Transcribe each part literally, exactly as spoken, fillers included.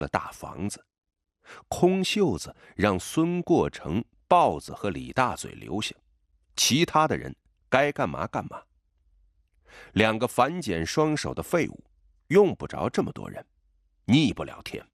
的大房子。空袖子让孙过成、豹子和李大嘴留下，其他的人该干嘛干嘛。两个反剪双手的废物，用不着这么多人，逆不了天。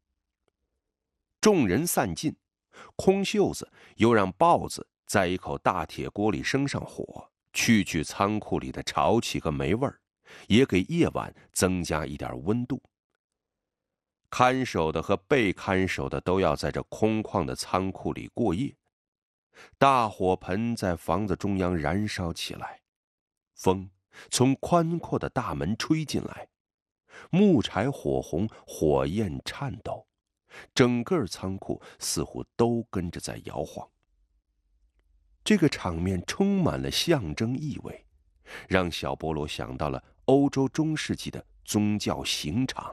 众人散尽，空袖子又让豹子在一口大铁锅里生上火，去去仓库里的潮气和霉味儿，也给夜晚增加一点温度。看守的和被看守的都要在这空旷的仓库里过夜。大火盆在房子中央燃烧起来，风从宽阔的大门吹进来，木柴火红，火焰颤抖，整个仓库似乎都跟着在摇晃。这个场面充满了象征意味，让小波罗想到了欧洲中世纪的宗教刑场。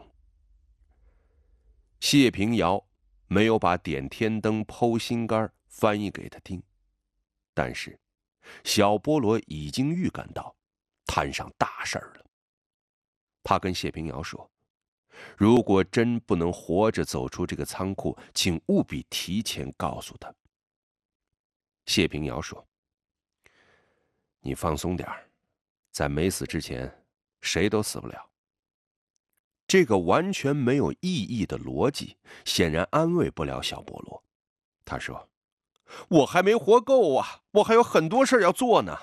谢平遥没有把点天灯、剖心肝翻译给他听，但是小波罗已经预感到摊上大事儿了。他跟谢平遥说，如果真不能活着走出这个仓库，请务必提前告诉他。谢平遥说，你放松点儿，在没死之前谁都死不了。这个完全没有意义的逻辑显然安慰不了小波罗。他说，我还没活够啊，我还有很多事要做呢。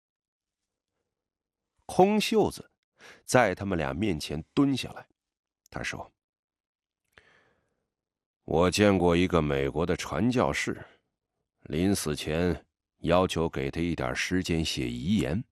空袖子在他们俩面前蹲下来，他说，我见过一个美国的传教士，临死前要求给他一点时间写遗言。